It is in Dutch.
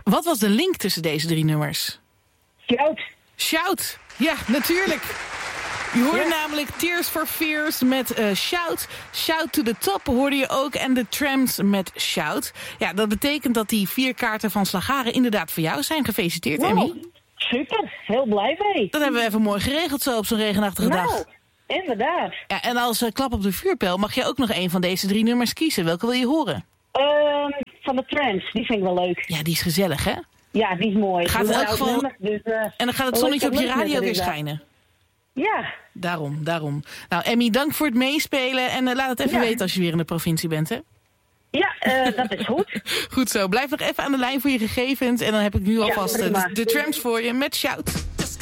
Wat was de link tussen deze 3 nummers? Shout. Ja, natuurlijk. Je hoorde namelijk Tears for Fears met Shout. Shout to the Top hoorde je ook. En de Tramps met Shout. Ja, dat betekent dat die 4 kaarten van Slagharen inderdaad voor jou zijn. Gefeliciteerd, Emmy. Super, heel blij mee. Dat hebben we even mooi geregeld zo op zo'n regenachtige dag. Inderdaad. Ja, en als klap op de vuurpijl mag je ook nog een van deze 3 nummers kiezen. Welke wil je horen? Van de Tramps, die vind ik wel leuk. Ja, die is gezellig, hè? Ja, die is mooi. Gaat het ook gewoon... nummer, dus, en dan gaat het zonnetje op je radio weer schijnen. Ja. Daarom. Nou, Emmy, dank voor het meespelen. En laat het even weten als je weer in de provincie bent, hè? Ja, dat is goed. Goed zo. Blijf nog even aan de lijn voor je gegevens. En dan heb ik nu alvast de Tramps voor je met Shout.